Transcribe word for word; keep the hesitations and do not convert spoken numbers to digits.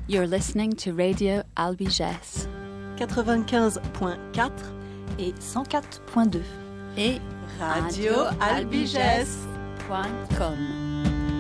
You're listening to Radio Albiges. quatre-vingt-quinze point quatre et cent quatre point deux. Et Radio Albiges point com.